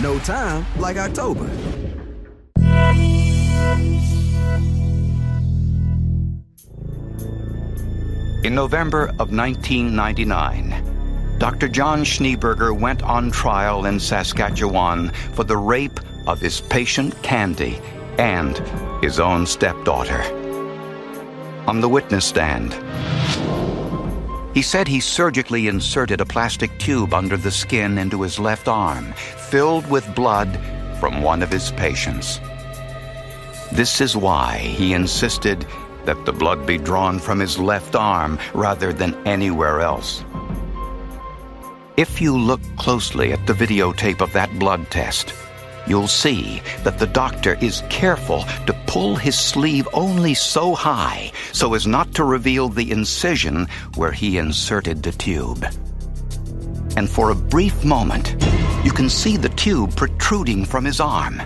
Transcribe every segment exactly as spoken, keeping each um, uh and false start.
no time like October. In November of nineteen ninety-nine, Doctor John Schneeberger went on trial in Saskatchewan for the rape of his patient Candy and his own stepdaughter. On the witness stand, he said he surgically inserted a plastic tube under the skin into his left arm, filled with blood from one of his patients. This is why he insisted that the blood be drawn from his left arm rather than anywhere else. If you look closely at the videotape of that blood test, you'll see that the doctor is careful to pull his sleeve only so high so as not to reveal the incision where he inserted the tube. And for a brief moment, you can see the tube protruding from his arm.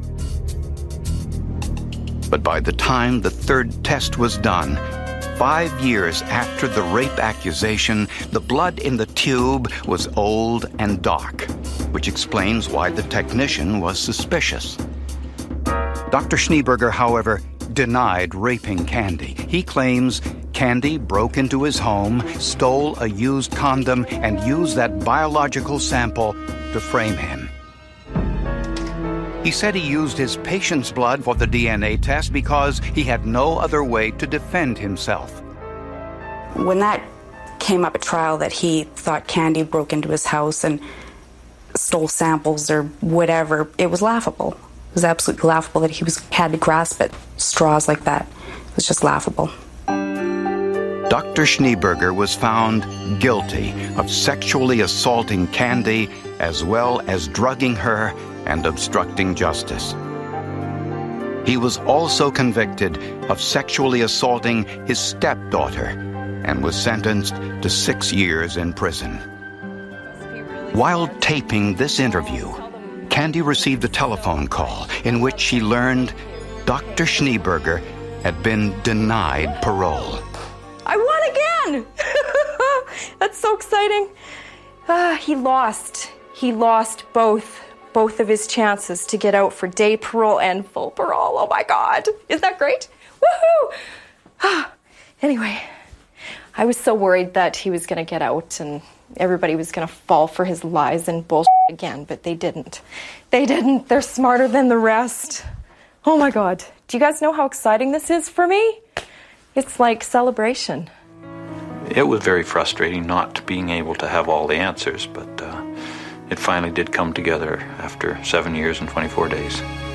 But by the time the third test was done, five years after the rape accusation, the blood in the tube was old and dark, which explains why the technician was suspicious. Doctor Schneeberger, however, denied raping Candy. He claims Candy broke into his home, stole a used condom, and used that biological sample to frame him. He said he used his patient's blood for the D N A test because he had no other way to defend himself. When that came up at trial that he thought Candy broke into his house and stole samples or whatever, it was laughable. It was absolutely laughable that he was had to grasp at straws like that. It was just laughable. Doctor Schneeberger was found guilty of sexually assaulting Candy as well as drugging her and obstructing justice. He was also convicted of sexually assaulting his stepdaughter and was sentenced to six years in prison. While taping this interview, Candy received a telephone call in which she learned Doctor Schneeberger had been denied parole. I won again! That's so exciting. Uh, he lost. He lost both. both of his chances to get out for day parole and full parole. Oh my God, isn't that great? Woohoo! Anyway, I was so worried that he was gonna get out and everybody was gonna fall for his lies and bullshit again, but they didn't. They didn't, they're smarter than the rest. Oh my God, do you guys know how exciting this is for me? It's like celebration. It was very frustrating not being able to have all the answers, but uh, it finally did come together after seven years and twenty-four days.